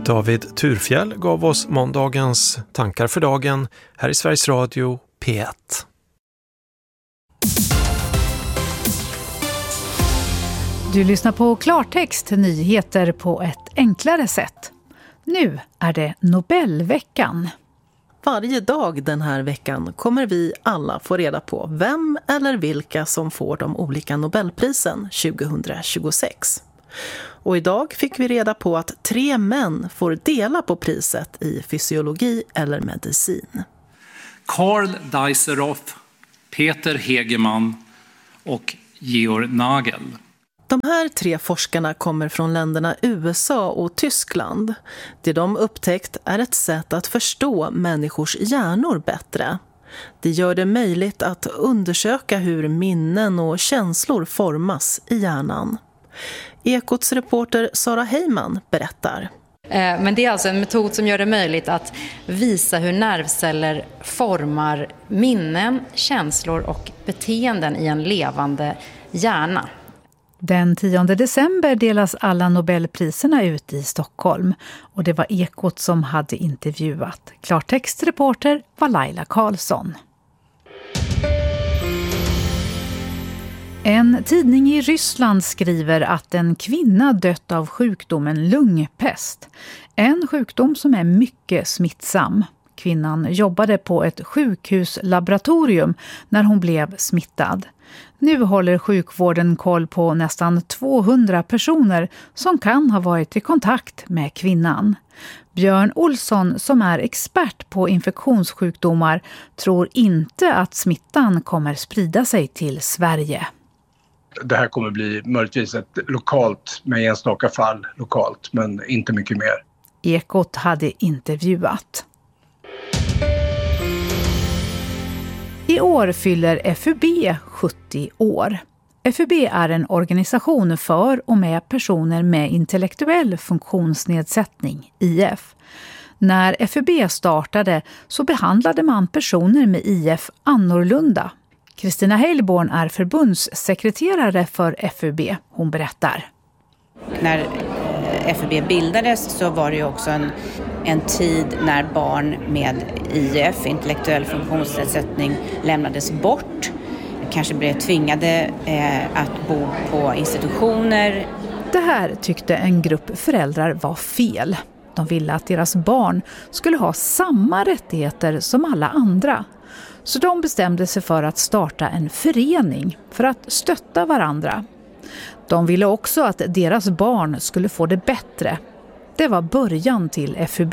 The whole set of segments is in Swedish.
David Turfjell gav oss måndagens tankar för dagen här i Sveriges Radio P1. Du lyssnar på Klartext, nyheter på ett enklare sätt. Nu är det Nobelveckan. Varje dag den här veckan kommer vi alla få reda på vem eller vilka som får de olika Nobelprisen 2026. Och idag fick vi reda på att 3 män får dela på priset i fysiologi eller medicin. Karl Dijsselhoff, Peter Hegemann och Georg Nagel. De här 3 forskarna kommer från länderna USA och Tyskland. Det de upptäckt är ett sätt att förstå människors hjärnor bättre. Det gör det möjligt att undersöka hur minnen och känslor formas i hjärnan. Ekots reporter Sara Heyman berättar. Men det är alltså en metod som gör det möjligt att visa hur nervceller formar minnen, känslor och beteenden i en levande hjärna. Den 10 december delas alla Nobelpriserna ut i Stockholm och det var Ekot som hade intervjuat. Klartextreporter var Laila Karlsson. En tidning i Ryssland skriver att en kvinna dött av sjukdomen lungpest. En sjukdom som är mycket smittsam. Kvinnan jobbade på ett sjukhuslaboratorium när hon blev smittad. Nu håller sjukvården koll på nästan 200 personer som kan ha varit i kontakt med kvinnan. Björn Olsson, som är expert på infektionssjukdomar, tror inte att smittan kommer sprida sig till Sverige. Det här kommer bli möjligtvis ett lokalt, med enstaka fall lokalt, men inte mycket mer. Ekot hade intervjuat. I år fyller FUB 70 år. FUB är en organisation för och med personer med intellektuell funktionsnedsättning, IF. När FUB startade så behandlade man personer med IF annorlunda. Kristina Heilborn är förbundssekreterare för FUB. Hon berättar. När FUB bildades så var det ju också en tid när barn med IF, intellektuell funktionsnedsättning, lämnades bort. Kanske blev tvingade att bo på institutioner. Det här tyckte en grupp föräldrar var fel. De ville att deras barn skulle ha samma rättigheter som alla andra. Så de bestämde sig för att starta en förening för att stötta varandra. De ville också att deras barn skulle få det bättre. Det var början till FUB.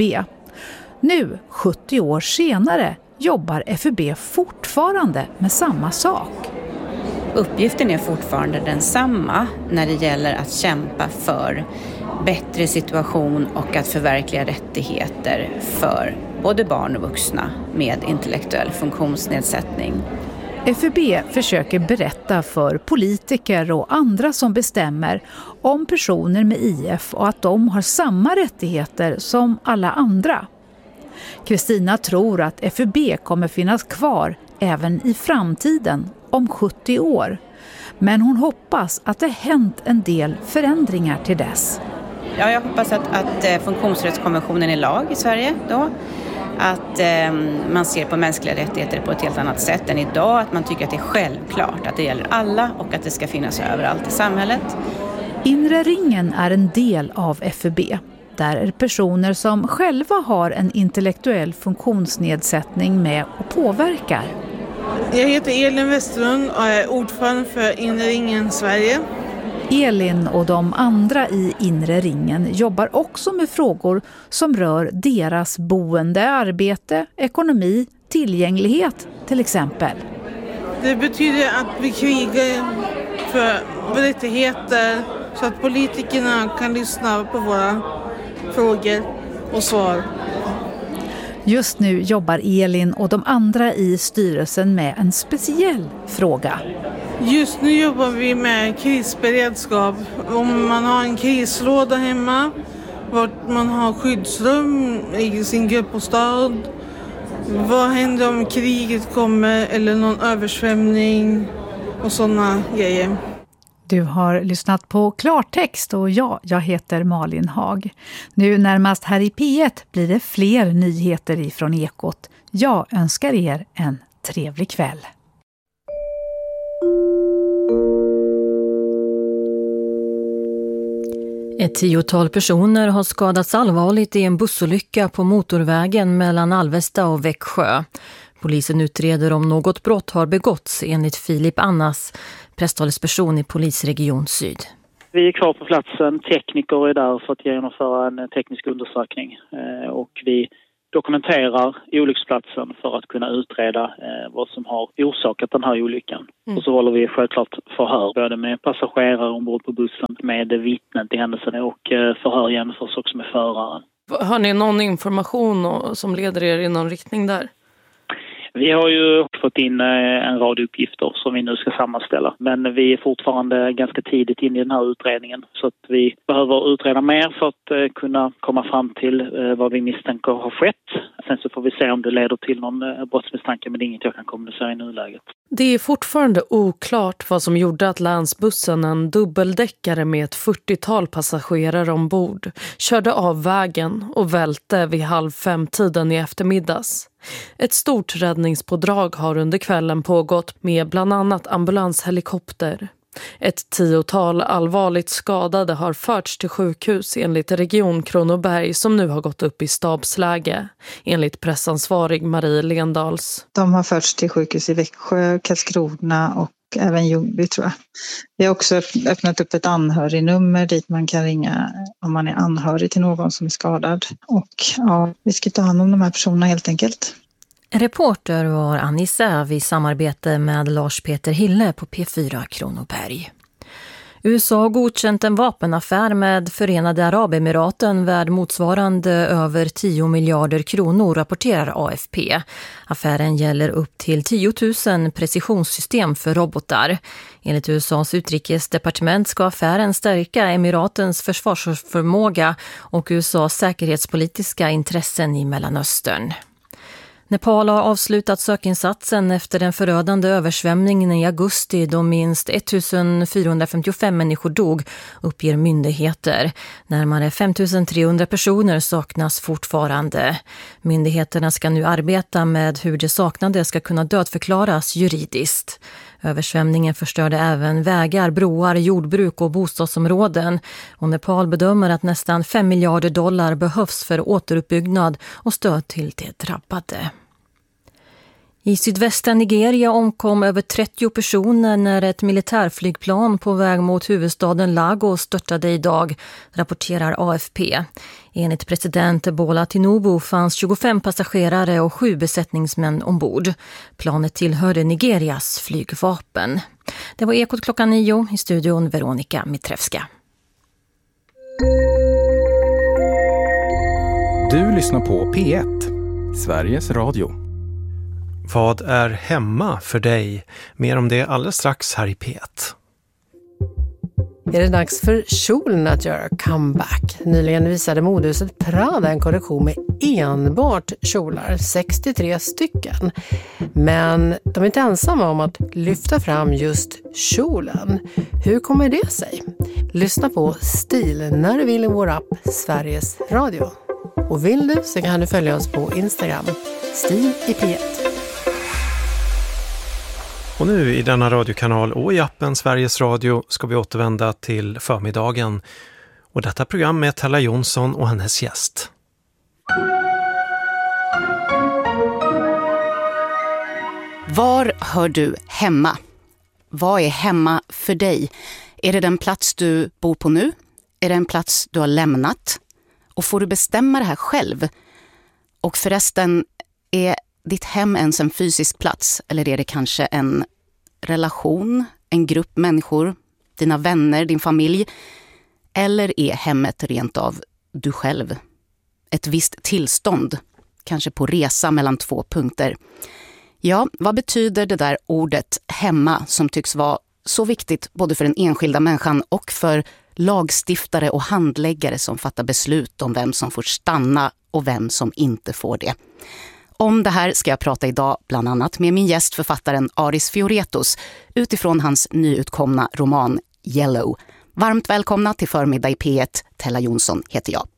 Nu, 70 år senare, jobbar FUB fortfarande med samma sak. Uppgiften är fortfarande densamma när det gäller att kämpa för bättre situation och att förverkliga rättigheter för både barn och vuxna med intellektuell funktionsnedsättning. FUB försöker berätta för politiker och andra som bestämmer om personer med IF och att de har samma rättigheter som alla andra. Kristina tror att FUB kommer finnas kvar även i framtiden om 70 år. Men hon hoppas att det hänt en del förändringar till dess. Ja, jag hoppas att funktionsrättskonventionen är lag i Sverige då. Att man ser på mänskliga rättigheter på ett helt annat sätt än idag. Att man tycker att det är självklart att det gäller alla och att det ska finnas överallt i samhället. Inre ringen är en del av FUB. Där är personer som själva har en intellektuell funktionsnedsättning med och påverkar. Jag heter Elin Westerlund och är ordförande för Inre ringen Sverige. Elin och de andra i Inre ringen jobbar också med frågor som rör deras boende, arbete, ekonomi, tillgänglighet till exempel. Det betyder att vi krigar för rättigheter så att politikerna kan lyssna på våra frågor och svar. Just nu jobbar Elin och de andra i styrelsen med en speciell fråga. Just nu jobbar vi med krisberedskap. Om man har en krislåda hemma, vart man har skyddsrum i sin gruppbostad. Vad händer om kriget kommer eller någon översvämning och sådana grejer. Du har lyssnat på Klartext och jag heter Malin Hag. Nu närmast här i P1 blir det fler nyheter ifrån Ekot. Jag önskar er en trevlig kväll. Ett 10-tal personer har skadats allvarligt i en bussolycka på motorvägen mellan Alvesta och Växjö. Polisen utreder om något brott har begåtts enligt Filip Annas, presstalesperson i Polisregion Syd. Vi är kvar på platsen, tekniker är där för att genomföra en teknisk undersökning och vi dokumenterar olycksplatsen för att kunna utreda vad som har orsakat den här olyckan. Och så håller vi självklart förhör både med passagerare ombord på bussen, med vittnen till händelsen och förhör genomförs också med föraren. Har ni någon information som leder er i någon riktning där? Vi har ju fått in en rad uppgifter som vi nu ska sammanställa. Men vi är fortfarande ganska tidigt in i den här utredningen. Så att vi behöver utreda mer för att kunna komma fram till vad vi misstänker har skett. Sen så får vi se om det leder till någon brottsmisstanke, men det är inget jag kan kommunicera i nuläget. Det är fortfarande oklart vad som gjorde att länsbussen, en dubbeldäckare med ett 40-tal passagerare ombord, körde av vägen och välte vid 4:30 i eftermiddags. Ett stort räddningspådrag har under kvällen pågått med bland annat ambulanshelikopter. Ett 10-tal allvarligt skadade har förts till sjukhus enligt Region Kronoberg som nu har gått upp i stabsläge, enligt pressansvarig Marie Lendals. De har förts till sjukhus i Växjö, Karlskrona och även Ljungby tror jag. Vi har också öppnat upp ett anhörignummer dit man kan ringa om man är anhörig till någon som är skadad. Och ja, vi ska ta hand om de här personerna helt enkelt. Reporter var Annie Säv i samarbete med Lars Peter Hille på P4 Kronoberg. USA har godkänt en vapenaffär med Förenade Arabemiraten värd motsvarande över 10 miljarder kronor, rapporterar AFP. Affären gäller upp till 10 000 precisionssystem för robotar. Enligt USAs utrikesdepartement ska affären stärka Emiratens försvarsförmåga och USAs säkerhetspolitiska intressen i Mellanöstern. Nepal har avslutat sökinsatsen efter den förödande översvämningen i augusti då minst 1455 människor dog, uppger myndigheter. Närmare 5300 personer saknas fortfarande. Myndigheterna ska nu arbeta med hur de saknade ska kunna dödförklaras juridiskt. Översvämningen förstörde även vägar, broar, jordbruk och bostadsområden. Och Nepal bedömer att nästan 5 miljarder dollar behövs för återuppbyggnad och stöd till de drabbade. I sydvästra Nigeria omkom över 30 personer när ett militärflygplan på väg mot huvudstaden Lagos störtade idag, rapporterar AFP. Enligt president Bola Tinubu fanns 25 passagerare och 7 besättningsmän ombord. Planet tillhörde Nigerias flygvapen. Det var Ekot klockan 9, i studion Veronica Mitrevska. Du lyssnar på P1, Sveriges Radio. Vad är hemma för dig? Mer om det alldeles strax här i P1. Är det dags för kjolen att göra comeback? Nyligen visade modehuset Prada en kollektion med enbart kjolar, 63 stycken. Men de är inte ensamma om att lyfta fram just kjolen. Hur kommer det sig? Lyssna på Stil när du vill i vår app Sveriges Radio. Och vill du så kan du följa oss på Instagram, Stil i P1. Och nu i denna radiokanal och i appen Sveriges Radio ska vi återvända till förmiddagen. Och detta program med Tella Jonsson och hennes gäst. Var hör du hemma? Vad är hemma för dig? Är det den plats du bor på nu? Är det en plats du har lämnat? Och får du bestämma det här själv? Och förresten, är ditt hem ens en fysisk plats? Eller är det kanske en relation, en grupp människor, dina vänner, din familj? Eller är hemmet rent av du själv? Ett visst tillstånd, kanske på resa mellan 2 punkter. Ja, vad betyder det där ordet hemma som tycks vara så viktigt både för den enskilda människan och för lagstiftare och handläggare som fattar beslut om vem som får stanna och vem som inte får det? Om det här ska jag prata idag bland annat med min gäst, författaren Aris Fioretos, utifrån hans nyutkomna roman Yellow. Varmt välkomna till Förmiddag i P1. Tella Jonsson heter jag.